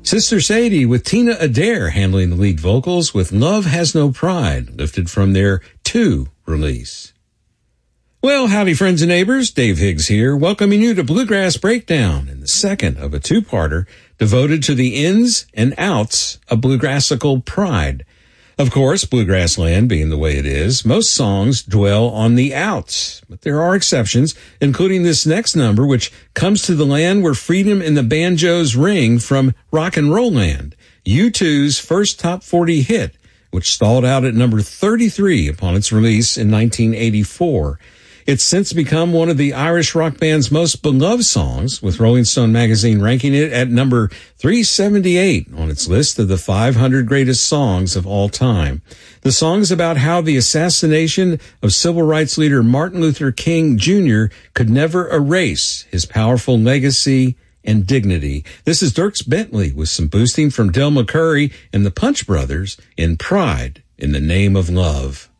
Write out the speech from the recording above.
Sister Sadie with Tina Adair handling the lead vocals with Love Has No Pride, lifted from their 2 release. Well, howdy friends and neighbors, Dave Higgs here, welcoming you to Bluegrass Breakdown in the second of a 2-parter devoted to the ins and outs of bluegrassical pride. Of course, bluegrass land being the way it is, most songs dwell on the outs, but there are exceptions, including this next number, which comes to the land where freedom and the banjos ring from rock and roll land, U2's first top 40 hit, which stalled out at number 33 upon its release in 1984. It's since become one of the Irish rock band's most beloved songs, with Rolling Stone magazine ranking it at number 378 on its list of the 500 greatest songs of all time. The song is about how the assassination of civil rights leader Martin Luther King Jr. could never erase his powerful legacy and dignity. This is Dierks Bentley with some boosting from Del McCoury and the Punch Brothers in Pride in the Name of Love.